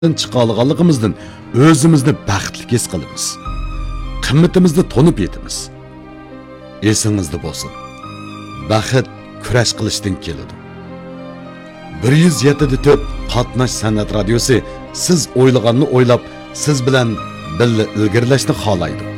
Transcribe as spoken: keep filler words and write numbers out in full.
chiqolganligimizdan o'zimizni baxtli his qilamiz. Qimmatimizni tonib yetimiz. Esingizda bo'lsin. Baxt kurash qilishdan keladi. bir yuz yetti nuqta to'rt Qatnash san'at radiosi siz o'ylaganni o'ylab, siz bilan birga ilgirlashni xohlaydi.